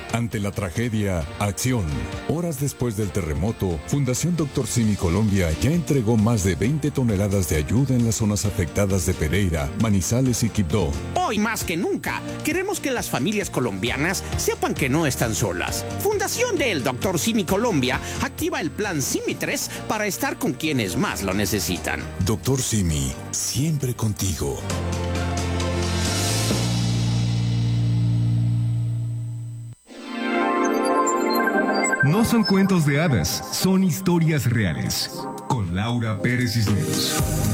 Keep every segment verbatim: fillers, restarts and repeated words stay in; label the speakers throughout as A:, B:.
A: Ante la tragedia, acción. Horas después del terremoto, Fundación Doctor Simi Colombia ya entregó más de veinte toneladas de ayuda en las zonas afectadas de Pereira, Manizales y Quibdó.
B: Hoy más que nunca, queremos que las familias colombianas sepan que no están solas. Fundación del Doctor Simi Colombia activa el plan Simi tres para estar con quienes más lo necesitan.
A: Doctor Simi, siempre contigo.
C: No son cuentos de hadas, son historias reales. Con Laura Pérez Cisneros.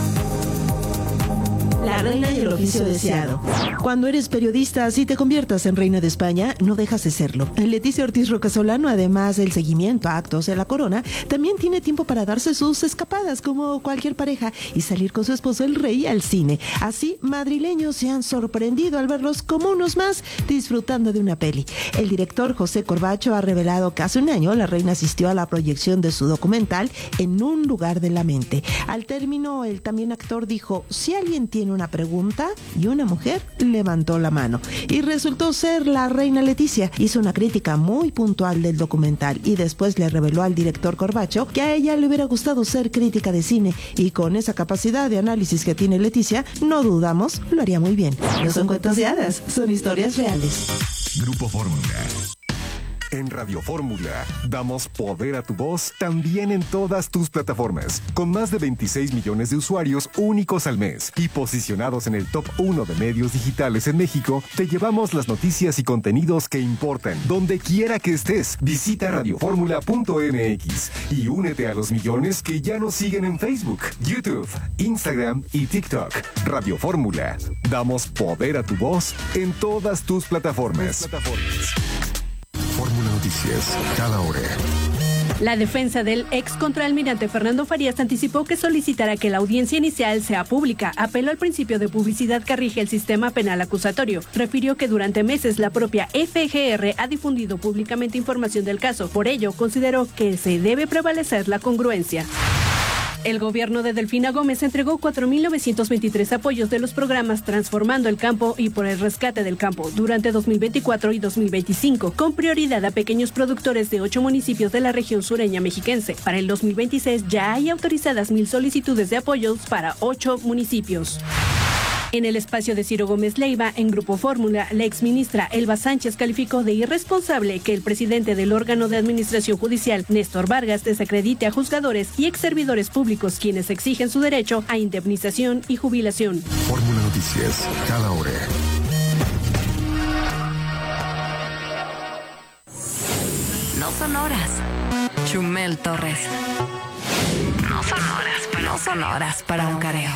D: La reina y el oficio deseado. Cuando eres periodista, si te conviertas en reina de España, no dejas de serlo. Leticia Ortiz Rocasolano, además del seguimiento a actos de la corona, también tiene tiempo para darse sus escapadas como cualquier pareja y salir con su esposo el rey al cine. Así, madrileños se han sorprendido al verlos como unos más disfrutando de una peli. El director José Corbacho ha revelado que hace un año la reina asistió a la proyección de su documental En un lugar de la mente. Al término, el también actor dijo: si alguien tiene una pregunta, y una mujer levantó la mano. Y resultó ser la reina Leticia. Hizo una crítica muy puntual del documental y después le reveló al director Corbacho que a ella le hubiera gustado ser crítica de cine, y con esa capacidad de análisis que tiene Leticia, no dudamos, lo haría muy bien. No son cuentos de hadas, son historias reales.
C: Grupo Fórmula.
E: En Radio Fórmula damos poder a tu voz también en todas tus plataformas, con más de veintiséis millones de usuarios únicos al mes y posicionados en el top uno de medios digitales en México. Te llevamos las noticias y contenidos que importan, donde quiera que estés. Visita radio fórmula punto m x y únete a los millones que ya nos siguen en Facebook, YouTube, Instagram y TikTok. Radio Fórmula, damos poder a tu voz en todas tus plataformas.
C: Fórmula Noticias, cada hora.
F: La defensa del ex contraalmirante Fernando Farías anticipó que solicitará que la audiencia inicial sea pública. Apeló al principio de publicidad que rige el sistema penal acusatorio. Refirió que durante meses la propia F G R ha difundido públicamente información del caso. Por ello, consideró que se debe prevalecer la congruencia. El gobierno de Delfina Gómez entregó cuatro mil novecientos veintitrés apoyos de los programas Transformando el Campo y Por el Rescate del Campo durante dos mil veinticuatro y dos mil veinticinco, con prioridad a pequeños productores de ocho municipios de la región sureña mexiquense. Para el dos mil veintiséis ya hay autorizadas mil solicitudes de apoyos para ocho municipios. En el espacio de Ciro Gómez Leiva, en Grupo Fórmula, la exministra Elba Sánchez calificó de irresponsable que el presidente del órgano de administración judicial, Néstor Vargas, desacredite a juzgadores y exservidores públicos, quienes exigen su derecho a indemnización y jubilación.
C: Fórmula Noticias, cada hora.
G: No son horas. Chumel Torres. No son horas para, no son horas para un careo.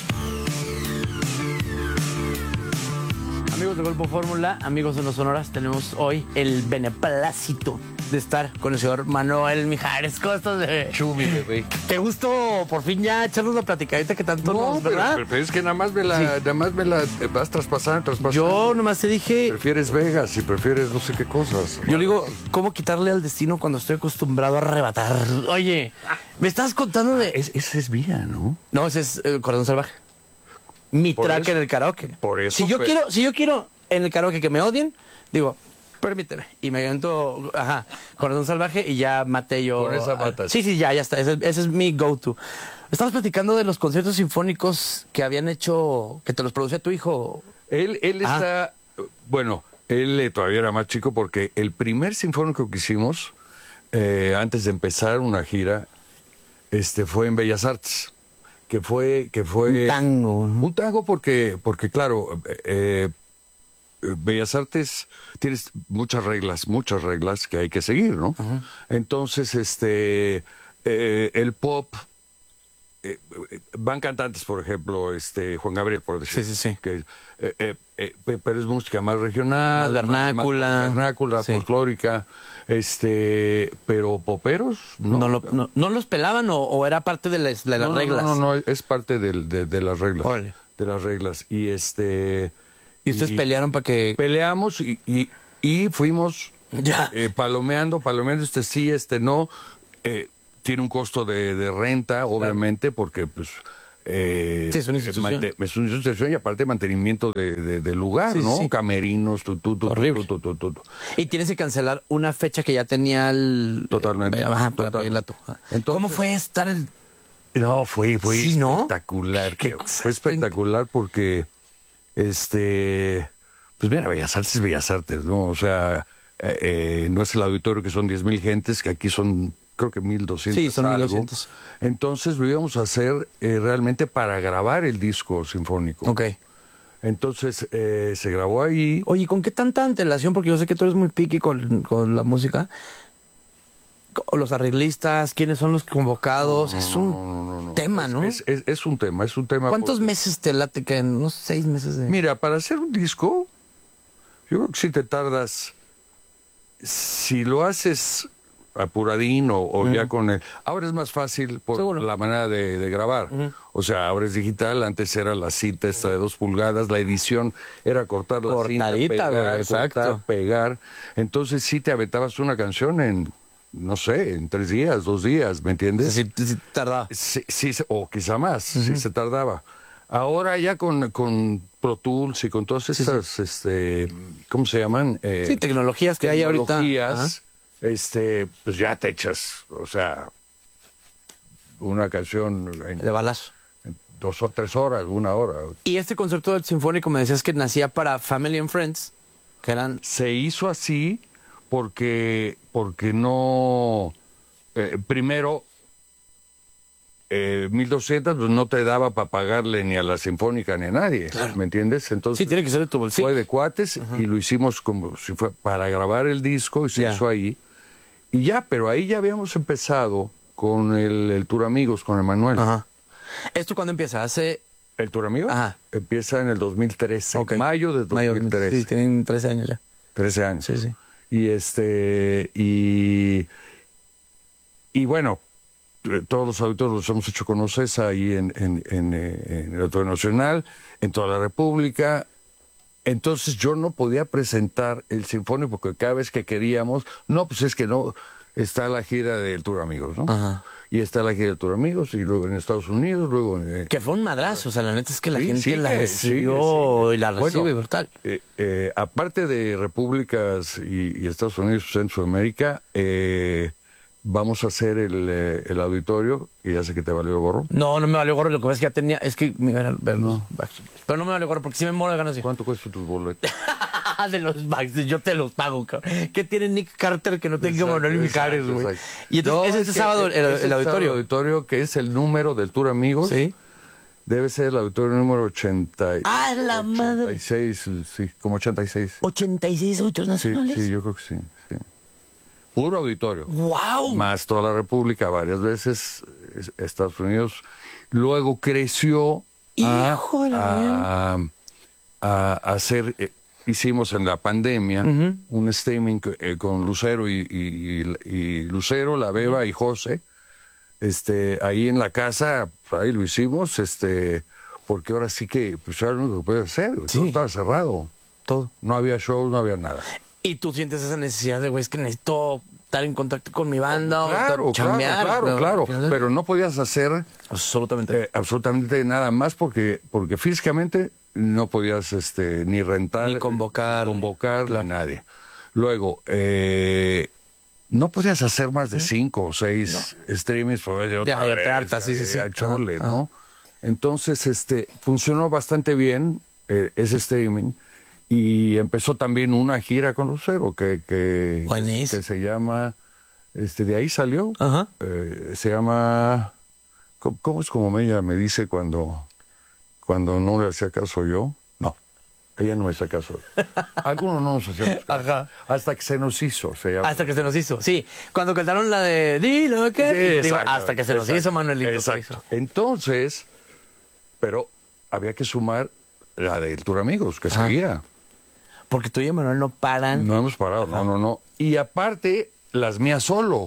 H: Amigos de Grupo Fórmula, amigos de Los Sonoras, tenemos hoy el beneplácito de estar con el señor Manuel Mijares. ¿Cómo estás, bebé?
I: Chumi, bebé.
H: Qué gusto por fin ya echarnos una platicadita que tanto
I: no,
H: nos,
I: pero,
H: ¿verdad?
I: pero, pero es que nada más me la, sí. nada más me la vas traspasando, traspasando.
H: Yo nomás te dije...
I: Prefieres Vegas y prefieres no sé qué cosas.
H: Yo le digo, ¿cómo quitarle al destino cuando estoy acostumbrado a arrebatar? Oye, me estás contando de...
I: Es, ese es Vía, ¿no?
H: No, ese es el Corazón Salvaje. Mi track en el karaoke.
I: Por eso.
H: Si yo
I: pero...
H: quiero, si yo quiero en el karaoke que me odien, digo, permíteme. Y me avento, ajá, Corazón Salvaje y ya maté yo.
I: Con esa matas.
H: Sí, sí, ya, ya está. Ese, ese es mi go-to. Estamos platicando de los conciertos sinfónicos que habían hecho, que te los producía tu hijo.
I: Él, él ah. está, bueno, él eh, todavía era más chico porque el primer sinfónico que hicimos, eh, antes de empezar una gira, este, fue en Bellas Artes. Que fue, que fue...
H: Un tango.
I: Un tango porque, porque claro, eh, Bellas Artes tienes muchas reglas, muchas reglas que hay que seguir, ¿no? Uh-huh. Entonces, este, eh, el pop, eh, van cantantes, por ejemplo, este, Juan Gabriel, por decir.
H: Sí, sí, sí.
I: Que, eh, eh, eh, pero es música más regional.
H: Más vernácula.
I: Más vernácula, sí. Folclórica. Este, pero poperos no,
H: no, lo, no, ¿no los pelaban o, o era parte de las, de las
I: no,
H: reglas?
I: No, no, no, es parte de, de, de las reglas.
H: Órale.
I: De las reglas. Y este...
H: ¿Y ustedes y, pelearon para que...?
I: Peleamos y, y, y fuimos
H: ya.
I: Eh, palomeando, palomeando, este sí, este no. Eh, tiene un costo de, de renta, obviamente, claro. porque pues Eh,
H: Sí, es una institución.
I: mante- Es una institución y aparte mantenimiento de, de- del lugar,
H: Sí,
I: ¿no?
H: sí.
I: Camerinos, tu, tu, tu,
H: Horrible.
I: tu, tu, tu, tu.
H: Y tienes que cancelar una fecha que ya tenía el...
I: Totalmente.
H: eh, Ajá, para
I: Total.
H: pedirla tú.
I: Entonces-
H: ¿Cómo fue estar en...
I: No, fue, fue
H: Sí, ¿no?
I: espectacular.
H: Qué
I: que-
H: cosa
I: Fue espectacular porque, este, pues mira, Bellas Artes es Bellas Artes, ¿no? O sea, eh, eh, no es el auditorio que son diez mil gentes, que aquí son, creo que mil doscientos.
H: Sí, son
I: algo.
H: mil doscientos.
I: Entonces lo íbamos a hacer eh, realmente para grabar el disco sinfónico.
H: Ok.
I: Entonces eh, se grabó ahí.
H: Oye, ¿con qué tanta antelación? Porque yo sé que tú eres muy picky con, con la música. Con los arreglistas, ¿quiénes son los convocados? es un
I: No, no, no.
H: tema, ¿no?
I: Es, es- es un tema, es un tema.
H: ¿Cuántos
I: porque-
H: meses te late que en unos seis meses de...
I: Mira, para hacer un disco, yo creo que si te tardas, si lo haces apuradín o, o ya con el... Ahora es más fácil por
H: Seguro.
I: la manera de, de grabar. O sea, ahora es digital, antes era la cinta esta de dos pulgadas, la edición era cortar la cinta,
H: Cortadita,
I: pegar,
H: güey, exacto.
I: cortar, pegar. Entonces sí te aventabas una canción en, no sé, en tres días, dos días, ¿me entiendes?
H: Sí, sí, tardaba.
I: Sí, sí, se- o quizá más, sí se tardaba. Ahora ya con, con Pro Tools y con todas estas, este, ¿cómo se llaman? Eh,
H: Sí, tecnologías que hay ahorita.
I: tecnologías, este, pues ya te echas, o sea, una canción en,
H: De balazo.
I: en dos o tres horas, una hora.
H: Y este concierto del Sinfónico me decías que nacía para Family and Friends, que eran...
I: Se hizo así porque, porque no, eh, primero, eh, mil doscientos pues no te daba para pagarle ni a la Sinfónica ni a nadie, ¿me entiendes? Entonces
H: Sí, tiene que ser de tu bolsillo.
I: fue de cuates y lo hicimos como si fue para grabar el disco y se
H: Ya.
I: hizo ahí. Y ya, pero ahí ya habíamos empezado con el, el Tour Amigos, con Emanuel.
H: Ajá. ¿Esto cuándo empieza? Hace...
I: ¿El Tour Amigos?
H: Ajá.
I: Empieza en el dos mil trece,
H: Ok.
I: mayo de dos mil trece.
H: Sí, tienen trece años ya.
I: trece años.
H: Sí, sí.
I: Y este, y, y bueno, eh, todos los auditores los hemos hecho con Ocesa ahí en, en, en, eh, en el Auditorio Nacional, en toda la República. Entonces yo no podía presentar el Sinfónico porque cada vez que queríamos, no, pues es que no, está la gira del Tour Amigos, ¿no?
H: Ajá.
I: Y está la gira del Tour Amigos, y luego en Estados Unidos, luego en... eh,
H: Que fue un madrazo, o sea, la neta es que la
I: Sí,
H: gente
I: sigue,
H: la
I: sigue,
H: recibió
I: sigue.
H: y la recibe
I: Bueno,
H: brutal.
I: eh, eh, aparte de repúblicas y, y Estados Unidos en Sudamérica, eh, vamos a hacer el, eh, el auditorio, y ya sé que te valió gorro.
H: No, no me valió gorro, lo que pasa es que ya tenía, es que me iban a ver los Backstreet Boys. Pero no me valió gorro porque sí me muero de ganas de...
I: ¿Cuánto cuesta tus boletos?
H: de los Backstreet, yo te los pago, cabrón. ¿Qué tiene Nick Carter que no tenga
I: Exacto,
H: Manuel Mijares,
I: exacto,
H: güey?
I: exacto.
H: Y entonces
I: No,
H: es
I: es
H: este
I: que
H: sábado el,
I: es
H: el
I: sábado
H: auditorio.
I: auditorio, que es el número del Tour Amigos.
H: Sí.
I: Debe ser el auditorio número ochenta y-
H: ¡Ah, la madre!
I: ochenta y seis, sí, como ochenta y seis.
H: ochenta y seis auditores
I: Sí,
H: nacionales.
I: sí, yo creo que sí. sí. Puro auditorio.
H: ¡Wow!
I: Más toda la República, varias veces, es- Estados Unidos. Luego creció a,
H: ¡Hijo de la
I: a, a hacer, eh, hicimos en la pandemia
H: Ujú.
I: un streaming eh, con Lucero y, y- y- y Lucero, La Beba y José. Este, ahí en la casa, ahí lo hicimos, este, porque ahora sí que, pues era lo único que podía hacer,
H: Sí.
I: todo estaba cerrado.
H: Todo.
I: No había shows, no había nada.
H: Y tú sientes esa necesidad de, güey, es que necesito estar en contacto con mi banda, o
I: Claro,
H: estar- chambear.
I: claro,
H: pero-
I: claro,
H: al final-
I: pero no podías hacer
H: Absolutamente.
I: eh, absolutamente nada más porque porque físicamente no podías este ni rentar
H: Ni convocar.
I: convocar a nadie. Luego eh, no podías hacer más de cinco o seis streamings por
H: Ya, ya te hartas, sí, sí, sí.
I: a chole,
H: Ajá,
I: ¿no? Entonces este funcionó bastante bien eh, ese streaming. Y empezó también una gira con Lucero que, que,
H: Buenísimo.
I: que se llama, este de ahí salió,
H: Ajá.
I: eh, se llama, ¿cómo, cómo es como ella me dice cuando, cuando no le hacía caso yo? No, ella no me hacía caso. Algunos no nos hacíamos caso.
H: Ajá.
I: Hasta que se nos hizo, se llama.
H: Hasta que se nos hizo, sí. Cuando cantaron la de Dilo que...
I: Sí,
H: digo,
I: exacto,
H: hasta que se nos
I: exacto,
H: hizo, Manuelito.
I: Exacto. Entonces, pero había que sumar la del Tour Amigos, que
H: Ajá.
I: seguía.
H: Porque tú y Manuel no paran.
I: No hemos parado, no, no, no. Y aparte, las mías solo.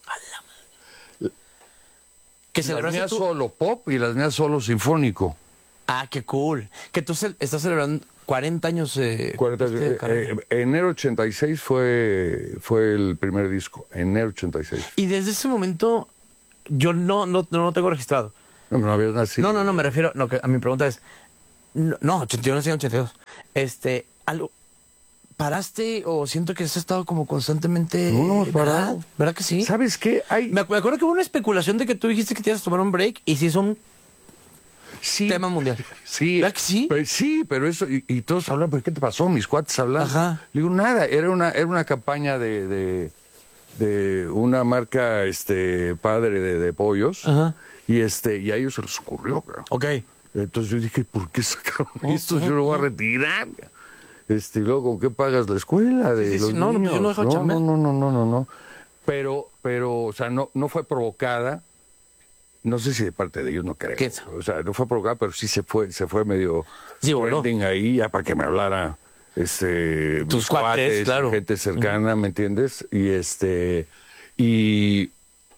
H: Que
I: Las
H: celebraste
I: mías
H: tú...
I: solo pop y las mías solo sinfónico.
H: Ah, qué cool. Que tú ce- estás celebrando cuarenta años de...
I: cuarenta,
H: de
I: eh,
H: carrera.
I: eh, enero ochenta y seis fue, fue el primer disco. Enero ochenta y seis.
H: Y desde ese momento, yo no, no, no lo tengo registrado.
I: No, no habías nacido.
H: No, no, no, me refiero, no, que a mi pregunta es, no, no ochenta y uno, ochenta y dos. Este, algo, ¿paraste o siento que has estado como constantemente?
I: No, no hemos parado.
H: ¿Verdad? ¿Verdad que sí?
I: ¿Sabes qué? Hay...
H: Me, acu- me acuerdo que hubo una especulación de que tú dijiste que te ibas a tomar un break y sí es un
I: Sí,
H: tema mundial.
I: Sí,
H: ¿Verdad que sí?
I: Pero, sí, pero eso, y, y todos hablan, ¿pero qué te pasó? Mis cuates hablan.
H: Ajá.
I: Le digo, nada, era una, era una campaña de, de, de una marca este padre de, de pollos.
H: Ajá.
I: Y este, y a ellos se les ocurrió, cabrón.
H: Ok.
I: Entonces yo dije, ¿por qué sacaron esto? Yo lo voy a retirar. Este, y luego, ¿con qué pagas la escuela de
H: Sí, sí,
I: los
H: sí. No, no,
I: niños?
H: yo no dejo de
I: no,
H: chambear.
I: no, no, no, no, no. Pero, pero, o sea, no, no fue provocada. No sé si de parte de ellos, no creo.
H: ¿Qué es?
I: O sea, no fue provocada, pero sí se fue, se fue medio
H: Sí, voló.
I: trending ahí ya para que me hablara este
H: Tus
I: mis
H: cuates, claro.
I: gente cercana, ¿me entiendes? Y este y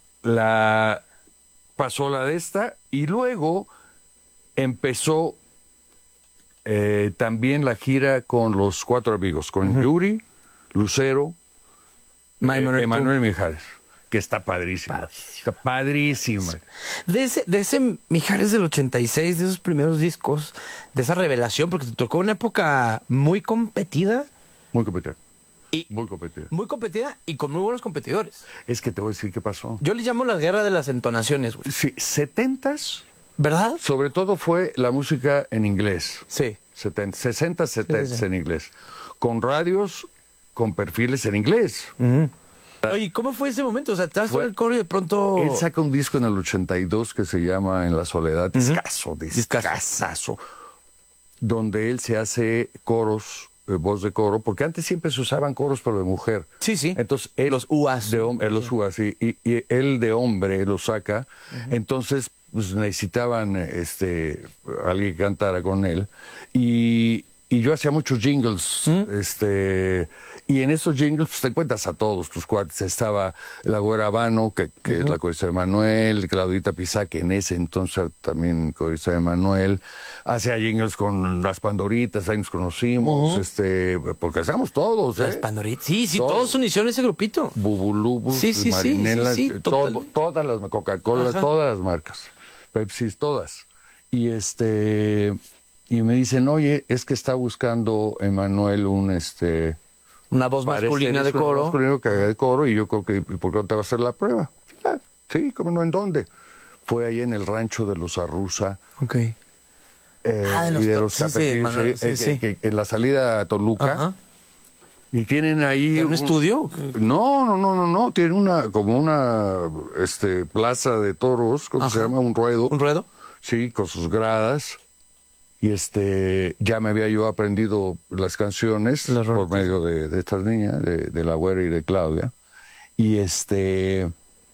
I: la pasó la de esta y luego empezó eh, también la gira con los cuatro amigos, con Yuri, Lucero,
H: Ma-
I: eh,
H: Emanuel,
I: Emanuel Mijares, que está padrísima. Está padrísima.
H: De ese, de ese Mijares del ochenta y seis, de esos primeros discos, de esa revelación, porque te tocó una época muy competida.
I: Muy competida.
H: Y-
I: Muy competida.
H: Muy competida y con muy buenos competidores.
I: Es que te voy a decir qué pasó.
H: Yo le llamo la guerra de las entonaciones, güey.
I: Sí, setentas,
H: ¿Verdad?
I: sobre todo fue la música en inglés.
H: Sí.
I: setenta, sesenta, setenta
H: Sí, sí, sí.
I: en inglés. Con radios, con perfiles en inglés.
H: Oye, ¿cómo fue ese momento? O sea, te vas
I: Fue-
H: por el coro y de pronto...
I: Él saca un disco en el ochenta y dos que se llama En la soledad, discazo,
H: Discazo.
I: discazazo, donde él se hace coros, eh, voz de coro, porque antes siempre se usaban coros pero de mujer.
H: Sí, sí.
I: Entonces él,
H: Los uas.
I: de hom- eh, los uas, sí, y, y él de hombre lo saca. Entonces pues, necesitaban este alguien que cantara con él y, y yo hacía muchos jingles, este y en esos jingles pues, te encuentras a todos tus cuates. Estaba la Güera Habano, que, que es la corista de Manuel, Claudita Pizá, que en ese entonces también corista de Manuel. Hacía jingles con las Pandoritas, ahí nos conocimos, este porque hacíamos todos,
H: Las
I: ¿eh?
H: Pandoritas. Sí, sí,
I: Todos.
H: todos unieron ese grupito.
I: Bubulubus,
H: Sí, sí, sí,
I: Marinela,
H: sí, sí,
I: eh,
H: total.
I: todo- todas las Coca-Cola,
H: Ajá.
I: todas las marcas, Pepsi, todas. Y este y me dicen, oye, es que está buscando Emanuel un este
H: Una voz
I: para
H: masculina
I: este
H: de
I: disco,
H: coro.
I: masculino que haga de coro, y yo creo que, ¿y ¿por qué no te va a hacer la prueba? Ah, sí, ¿cómo no? ¿En dónde? Fue ahí en el rancho de los Arruza.
H: Ok.
I: eh,
H: Ah, de los
I: y de
H: to-
I: los
H: sí, sí,
I: Capetillos,
H: Manuel,
I: eh,
H: sí,
I: eh,
H: sí.
I: que- que en la salida a Toluca.
H: Ajá.
I: Y tienen ahí...
H: ¿Un estudio?
I: No, no, no, no, no. Tienen una, como una este, plaza de toros, ¿cómo se
H: Ajá.
I: llama? Un ruedo.
H: ¿Un ruedo?
I: Sí, con sus gradas. Y este, ya me había yo aprendido las canciones
H: Las
I: por
H: rolas.
I: medio de, de estas niñas, de, de la Güera y de Claudia. Y este,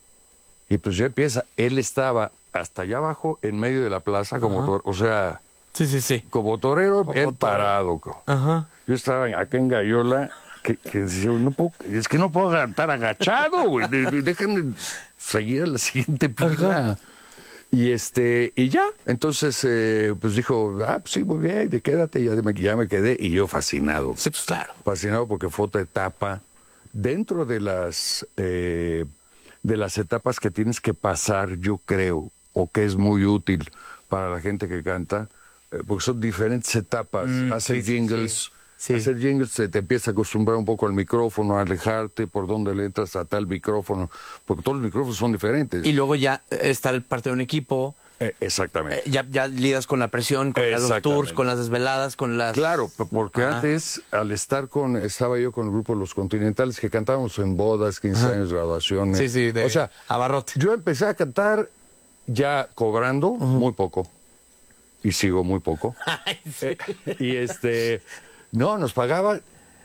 I: y pues ya empieza. Él estaba hasta allá abajo, en medio de la plaza, como tor- o sea,
H: Sí, sí, sí.
I: como torero,
H: Como
I: bien
H: torero.
I: parado. co.
H: Ajá.
I: Yo estaba acá en Gallola, que, que decía, no puedo, es que no puedo estar agachado, güey. de- de- Déjenme seguir a la siguiente pila. Y este, y ya, entonces, eh, pues dijo, ah, pues sí, muy bien, de quédate, ya me, ya me quedé, y yo fascinado.
H: Sí, pues claro.
I: Fascinado porque fue otra etapa dentro de las eh, de las etapas que tienes que pasar, yo creo, o que es muy útil para la gente que canta, eh, porque son diferentes etapas. Hacer
H: sí, sí,
I: jingles,
H: sí.
I: hacer jingles se te empieza a acostumbrar un poco al micrófono, a alejarte por donde le entras a tal micrófono, porque todos los micrófonos son diferentes.
H: Y luego ya eh, estar parte de un equipo,
I: Eh, exactamente.
H: eh, ya, ya lidas con la presión, con los
I: Exactamente.
H: tours, con las desveladas, con las...
I: Claro, p- porque
H: Ajá.
I: antes, al estar con, estaba yo con el grupo Los Continentales, que cantábamos en bodas, quince años, graduaciones.
H: Sí, sí, de
I: o sea,
H: abarrote.
I: yo empecé a cantar ya cobrando muy poco. Y sigo muy poco. Eh, y este, no, nos pagaba,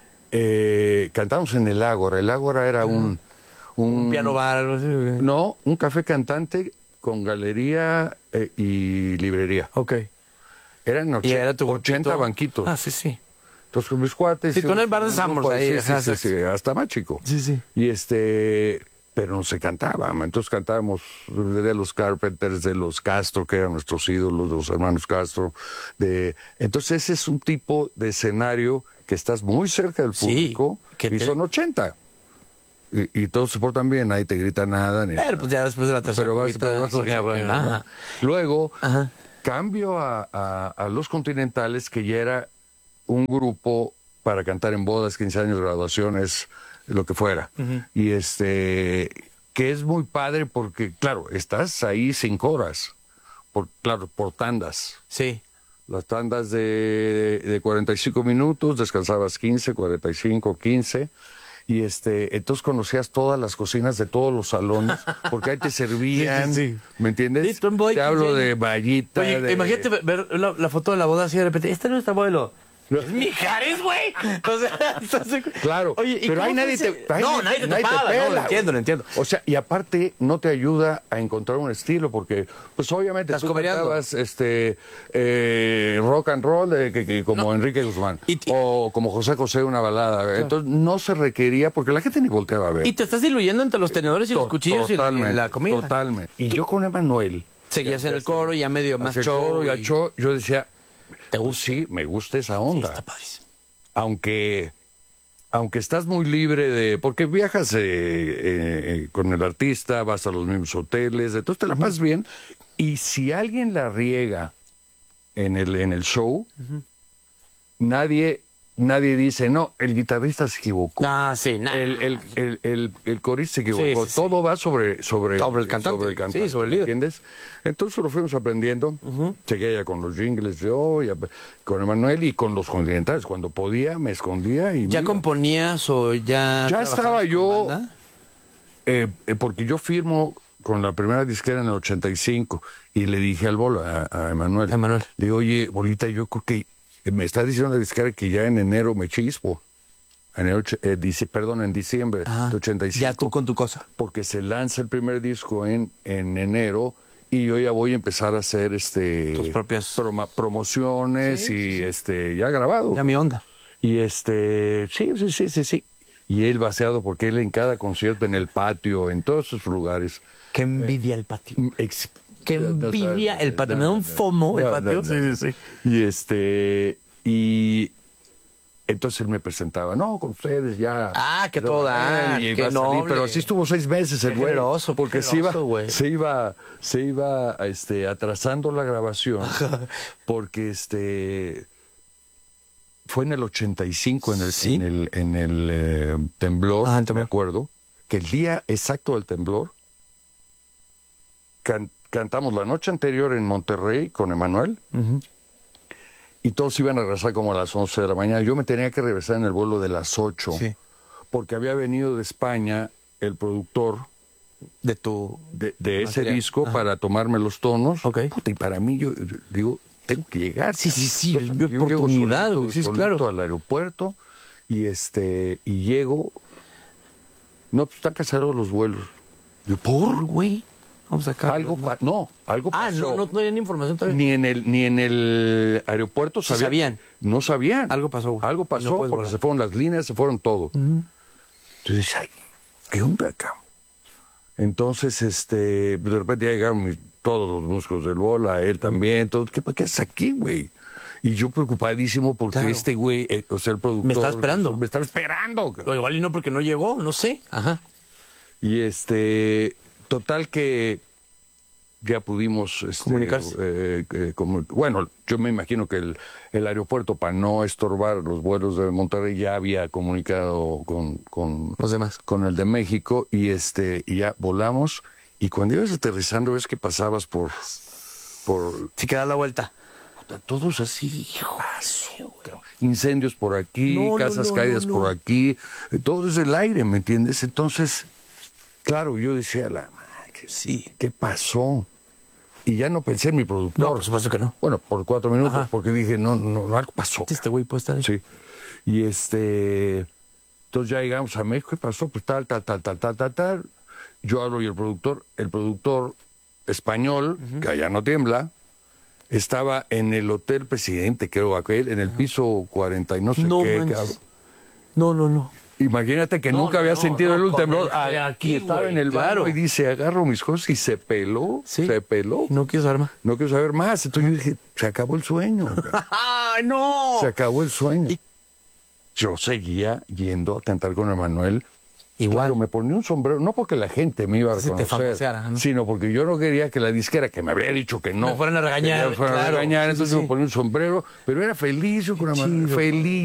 I: eh, cantábamos en el Ágora. El Ágora era un... Un,
H: Piano bar, algo así.
I: No, un café cantante con galería eh, y librería.
H: Ok.
I: Eran
H: Y era tu
I: ochenta
H: grupito.
I: banquitos.
H: Ah, sí, sí.
I: Entonces con mis cuates.
H: Sí, tú en el bar de
I: un
H: Summers,
I: grupo
H: ahí,
I: sí,
H: ajá,
I: sí, sí,
H: exacto.
I: sí, hasta más chico.
H: Sí, sí.
I: Y este, pero no se cantaba. Entonces cantábamos de los Carpenters, de los Castro, que eran nuestros ídolos, de los hermanos Castro. De... Entonces ese es un tipo de escenario que estás muy cerca del
H: Sí,
I: público
H: que
I: y
H: te-
I: son ochenta. Y, y todos se portan bien, nadie te grita nada. Ni
H: Pero pues ya después de la tercera
I: pero vas,
H: copita,
I: pero vas-
H: sí,
I: ya, bueno,
H: ajá.
I: ¿no? Luego,
H: Ajá.
I: cambio a, a- a Los Continentales, que ya era un grupo para cantar en bodas, quince años, graduaciones, lo que fuera. Y este, que es muy padre porque, claro, estás ahí cinco horas, por, claro, por tandas.
H: Sí.
I: Las tandas de, de cuarenta y cinco minutos, descansabas quince, cuarenta y cinco, quince. Y este, entonces conocías todas las cocinas de todos los salones, porque ahí te servían,
H: Sí, sí, sí.
I: ¿me entiendes?
H: Sí, Tom Boy,
I: te hablo
H: sí.
I: de vallita.
H: Oye,
I: de-
H: imagínate ver- ver la, la foto de la boda así de repente. Este no es tu abuelo. Es Mijares, güey. O sea, entonces-
I: Claro,
H: Oye, ¿y
I: pero
H: cómo
I: ahí nadie
H: fue
I: te,
H: ese-
I: ahí
H: No, nadie te
I: nadie
H: topaba, no,
I: pela,
H: lo
I: güey.
H: entiendo, lo entiendo.
I: O sea, y aparte no te ayuda a encontrar un estilo, porque pues obviamente
H: Estás
I: tú
H: cobereando.
I: cantabas este, eh, rock and roll de, que, que como Enrique Guzmán,
H: Y- y-
I: o como José José una balada. Entonces no se requería, porque la gente ni volteaba a ver.
H: Y te estás diluyendo entre los tenedores y los
I: To-
H: cuchillos y la- y la comida.
I: Totalmente. Y yo con Emanuel,
H: Seguías en el coro y ya medio más
I: hacia el
H: show.
I: coro y al
H: y-
I: show, yo decía,
H: ¿Te
I: "Oh,
H: gusta?
I: sí, me gusta esa
H: Sí,
I: onda.
H: está padrísimo.
I: aunque aunque estás muy libre de, porque viajas eh, eh, eh, con el artista, vas a los mismos hoteles, entonces te la pasas bien, y si alguien la riega en el en el show, nadie nadie dice, no, el guitarrista se equivocó.
H: Ah, sí, nada.
I: El, el, el, el, el corista se equivocó.
H: Sí, sí, sí.
I: Todo va sobre, sobre,
H: Sobre el cantante.
I: sobre el cantante,
H: Sí, sobre el líder.
I: ¿entiendes? Entonces lo fuimos aprendiendo. Llegué ya con los jingles yo, ya con Emanuel y con los continentales. Cuando podía, me escondía y
H: ¿Ya
I: mira.
H: componías o ya
I: Ya
H: trabajabas
I: estaba
H: con
I: yo,
H: banda?
I: eh, eh, porque yo firmo con la primera disquera en el ochenta y cinco y le dije al Bolo, a, a Emanuel,
H: A Emanuel.
I: le digo, oye, Bolita, yo creo que me está diciendo la disquera que ya en enero me chispo. En enero, eh, dice, perdón, en diciembre
H: Ajá.
I: de ochenta y cinco.
H: Ya tú con tu cosa.
I: Porque se lanza el primer disco en, en enero y yo ya voy a empezar a hacer este
H: Tus propias-
I: proma- promociones
H: Sí,
I: y
H: sí, sí.
I: este ya grabado.
H: Ya mi onda.
I: Y este, sí, sí, sí, sí, sí. Y él vaciado porque él en cada concierto, en el patio, en todos esos lugares.
H: Qué envidia el patio.
I: ex-
H: Qué envidia el patio. Me da un fomo el
I: No,
H: patio.
I: no, no.
H: Sí, sí, sí.
I: Y este, y entonces él me presentaba, no, con ustedes ya.
H: Ah, que todo da,
I: Y
H: qué
I: va a salir,
H: noble.
I: pero así estuvo seis meses el
H: Qué
I: güey.
H: generoso, qué
I: porque se iba,
H: generoso, güey.
I: se iba, se iba, este, atrasando la grabación, porque este fue en el ochenta y cinco, en el,
H: ¿Sí?
I: en el, en el eh, temblor,
H: Ah, el
I: me
H: temblor.
I: acuerdo, que el día exacto del temblor can- cantamos la noche anterior en Monterrey con Emanuel. Y todos iban a regresar como a las once de la mañana. Yo me tenía que regresar en el vuelo de las ocho.
H: Sí.
I: Porque había venido de España el productor
H: De tu...
I: de, de ese
H: Material.
I: disco
H: Ajá.
I: para tomarme los tonos.
H: Ok.
I: Puta, y para mí, yo yo digo, tengo que llegar.
H: Sí, sí, sí,
I: Entonces,
H: es mi
I: yo llego
H: oportunidad,
I: solito-
H: güey, sí,
I: solito
H: claro.
I: al aeropuerto y este y llego. No, pues están cancelados los vuelos. Yo, ¿por?
H: Güey. Vamos a sacar.
I: Algo pa- no, algo
H: Ah,
I: pasó.
H: no, no, no había ni información todavía.
I: Ni en el, ni en el aeropuerto
H: Sí
I: sabían.
H: sabían.
I: No sabían.
H: Algo pasó, güey.
I: Algo
H: Y
I: pasó
H: no puedes
I: porque
H: volar.
I: se fueron las líneas, se fueron todo. Entonces, ay, ¿qué onda acá? Entonces, este, de repente ya llegaron mis- todos los músicos del Bola, él también, todo. ¿Qué, ¿qué haces aquí, güey? Y yo preocupadísimo porque
H: Claro.
I: este güey, eh, o sea, el productor...
H: Me estaba esperando.
I: Me estaba esperando.
H: O igual y no porque no llegó, no sé. Ajá.
I: Y este, total que ya pudimos este,
H: Comunicarse.
I: eh, eh, comu- bueno, yo me imagino que el, el aeropuerto, para no estorbar los vuelos de Monterrey, ya había comunicado con, con,
H: Los demás.
I: con el de México y este y ya volamos. Y cuando ibas aterrizando, ves que pasabas por, por
H: Si queda la vuelta.
I: todos así, hijo, cabrón. Incendios por aquí,
H: No, no,
I: casas
H: no,
I: caídas
H: no,
I: por
H: no.
I: aquí, eh, todo es el aire, ¿me entiendes? Entonces, claro, yo decía, la madre, ¿qué-
H: Sí.
I: ¿qué pasó? Y ya no pensé en mi productor.
H: No, por supuesto que no.
I: Bueno, por cuatro minutos,
H: Ajá.
I: porque dije, no, no, no, algo pasó.
H: Este güey puede estar ahí.
I: Sí. Y este, entonces ya llegamos a México, ¿qué pasó? Pues tal, tal, tal, tal, tal, tal, tal. Yo hablo y el productor, el productor español, que allá no tiembla, estaba en el Hotel Presidente, creo, aquel, en el piso cuarenta y no sé
H: No
I: qué.
H: manches.
I: cabrón.
H: No, no, no.
I: Imagínate que
H: No,
I: nunca había
H: no,
I: sentido
H: no,
I: el
H: con
I: temblor.
H: el-
I: Ah,
H: aquí,
I: estaba
H: güey,
I: en el
H: claro.
I: baño y dice, agarro mis cosas y se peló,
H: Sí.
I: se peló.
H: No quiero saber más.
I: No quiero saber más. Entonces yo dije, se acabó el sueño. cabrón.
H: ¡Ay, no!
I: Se acabó el sueño.
H: Y-
I: Yo seguía yendo a cantar con Emanuel
H: Igual.
I: Claro, me ponía un sombrero, no porque la gente me iba a
H: Sí, te
I: reconocer,
H: fantaseara, ¿no?
I: sino porque yo no quería que la disquera, que me habría dicho que no,
H: Me fueran a regañar,
I: que me fueran a
H: claro.
I: regañar,
H: Sí, sí,
I: entonces
H: sí.
I: me ponía un sombrero, pero era feliz, yo con una
H: Chido.
I: feliz.